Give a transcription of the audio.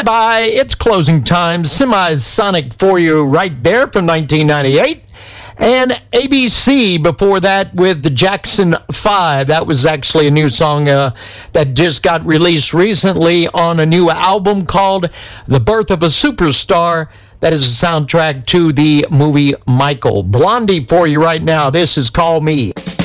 Bye-bye. It's closing time. Semisonic for you right there from 1998. And ABC before that with the Jackson 5. That was actually a new song that just got released recently on a new album called The Birth of a Superstar. That is a soundtrack to the movie Michael. Blondie for you right now. This is Call Me.